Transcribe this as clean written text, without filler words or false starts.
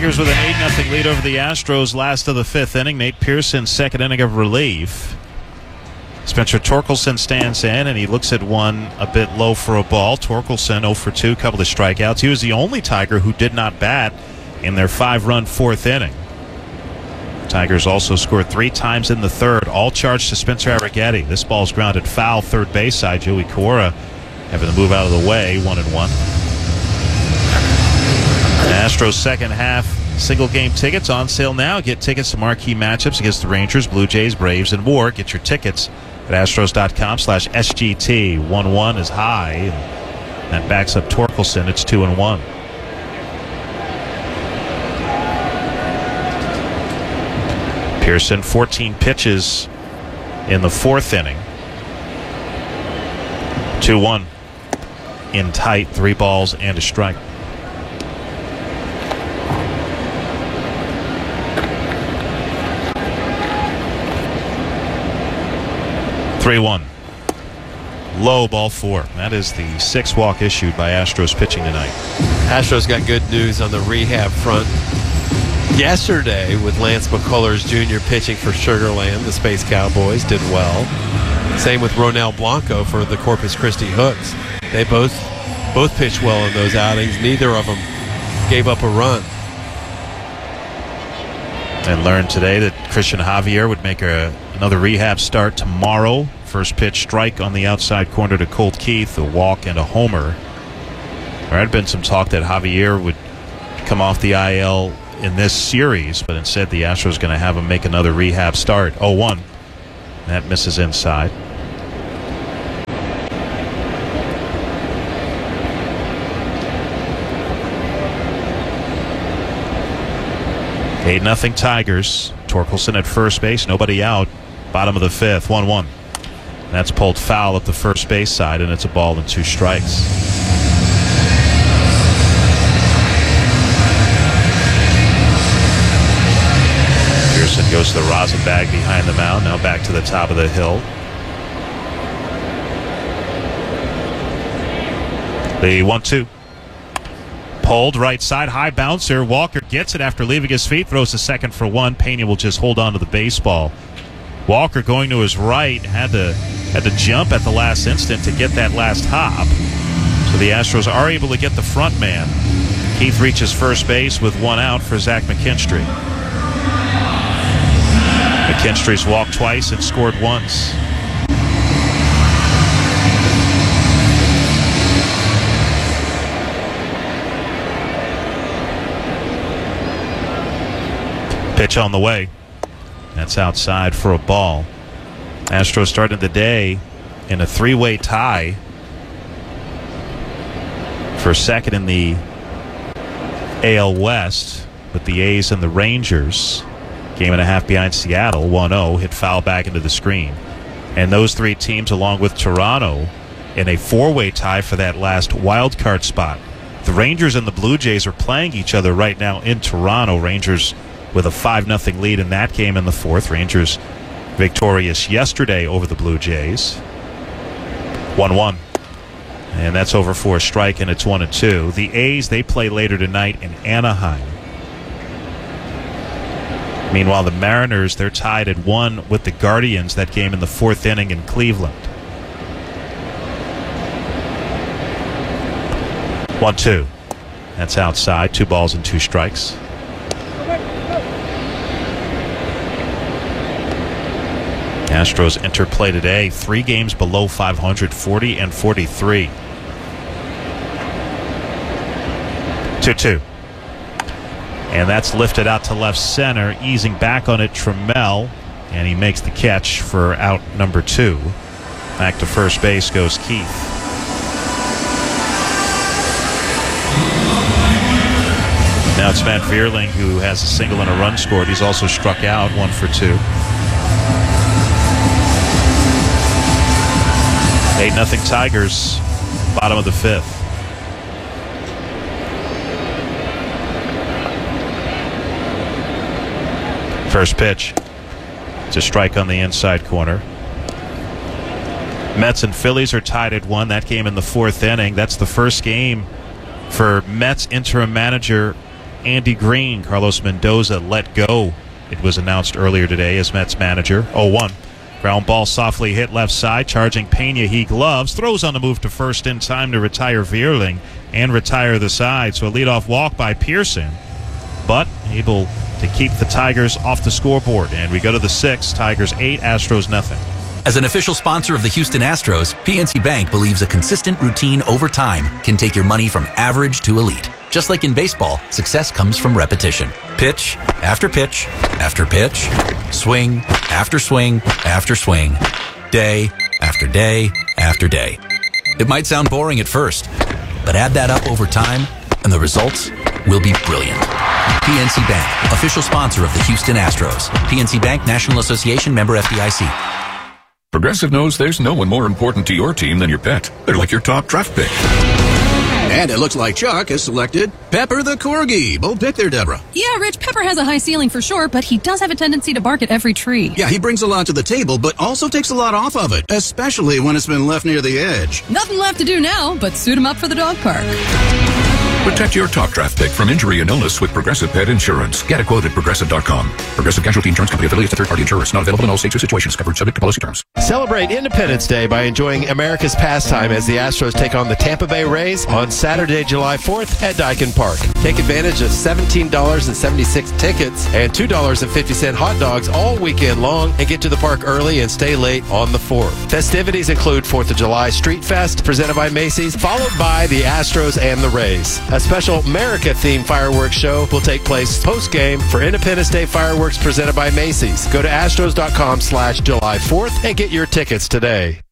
Tigers with an 8-0 lead over the Astros, last of the fifth inning. Nate Pearson, second inning of relief. Spencer Torkelson stands in, and he looks at one a bit low for a ball. Torkelson 0 for 2, couple of strikeouts. He was the only Tiger who did not bat in their 5-run fourth inning. Tigers also scored 3 times in the third, all charged to Spencer Arrighetti. This ball's grounded foul, third base side. Joey Cora having to move out of the way, 1-1. Astros second half single game tickets on sale now. Get tickets to marquee matchups against the Rangers, Blue Jays, Braves, and more. Get your tickets at Astros.com/SGT. 1-1 is high. And that backs up Torkelson. It's 2-1. Pearson, 14 pitches in the fourth inning. 2-1 in tight, 3 balls and a strike. Three-1. Low, ball 4. That is the 6th walk issued by Astros pitching tonight. Astros got good news on the rehab front yesterday with Lance McCullers Jr. pitching for Sugar Land. The Space Cowboys did well. Same with Ronel Blanco for the Corpus Christi Hooks. They both pitched well in those outings. Neither of them gave up a run. And learned today that Christian Javier would make another rehab start tomorrow. First pitch strike on the outside corner to Colt Keith, a walk and a homer. There had been some talk that Javier would come off the IL in this series, but instead the Astros going to have him make another rehab start. 0-1. That misses inside. Eight 0 Tigers. Torkelson at first base, nobody out. Bottom of the fifth, 1-1. That's pulled foul up the first base side, and it's a ball and 2 strikes. Pearson goes to the rosin bag behind the mound, now back to the top of the hill. The 1-2. Pulled right side, high bouncer. Walker gets it after leaving his feet, throws a second for 1. Pena will just hold on to the baseball. Walker going to his right, had to jump at the last instant to get that last hop. So the Astros are able to get the front man. Keith reaches first base with 1 out for Zach McKinstry. McKinstry's walked twice and scored once. Pitch on the way. That's outside for a ball. Astros started the day in a 3-way tie for second in the AL West with the A's and the Rangers. Game and a half behind Seattle, 1-0, hit foul back into the screen. And those 3 teams, along with Toronto, in a 4-way tie for that last wild card spot. The Rangers and the Blue Jays are playing each other right now in Toronto. Rangers with a 5-0 lead in that game in the fourth. Rangers victorious yesterday over the Blue Jays. 1-1. And that's over for a strike, and it's 1-2. The A's, they play later tonight in Anaheim. Meanwhile, the Mariners, they're tied at 1 with the Guardians, that game in the 4th inning in Cleveland. 1-2. That's outside. 2 balls and 2 strikes. Astros enter play today 3 games below 500, 40 and 43. 2-2. And that's lifted out to left center, easing back on it, Trammell, and he makes the catch for out number 2. Back to first base goes Keith. Now it's Matt Vierling who has a single and a run scored. He's also struck out, 1 for 2. 8-0 Tigers, bottom of the 5th. First pitch. It's a strike on the inside corner. Mets and Phillies are tied at 1. That game in the 4th inning. That's the first game for Mets interim manager Andy Green. Carlos Mendoza let go. It was announced earlier today as Mets manager. 0-1. Ground ball softly hit left side. Charging Pena. He gloves. Throws on the move to first in time to retire Vierling and retire the side. So a leadoff walk by Pearson, but able to keep the Tigers off the scoreboard. And we go to the 6th. Tigers 8, Astros nothing. As an official sponsor of the Houston Astros, PNC Bank believes a consistent routine over time can take your money from average to elite. Just like in baseball, success comes from repetition. Pitch after pitch after pitch. Swing after swing after swing. Day after day after day. It might sound boring at first, but add that up over time, and the results will be brilliant. PNC Bank, official sponsor of the Houston Astros. PNC Bank, National Association, member FDIC. Progressive knows there's no one more important to your team than your pet. They're like your top draft pick. And it looks like Chuck has selected Pepper the Corgi. Bold pick there, Deborah. Yeah, Rich, Pepper has a high ceiling for sure, but he does have a tendency to bark at every tree. Yeah, he brings a lot to the table, but also takes a lot off of it, especially when it's been left near the edge. Nothing left to do now but suit him up for the dog park. Protect your top draft pick from injury and illness with Progressive Pet Insurance. Get a quote at Progressive.com. Progressive Casualty Insurance Company affiliates and third-party insurers. Not available in all states or situations. Covered subject to policy terms. Celebrate Independence Day by enjoying America's pastime as the Astros take on the Tampa Bay Rays on Saturday, July 4th at Daikin Park. Take advantage of $17.76 tickets and $2.50 hot dogs all weekend long and get to the park early and stay late on the 4th. Festivities include 4th of July Street Fest presented by Macy's, followed by the Astros and the Rays. A special America-themed fireworks show will take place post-game for Independence Day fireworks presented by Macy's. Go to astros.com/July 4th and get your tickets today.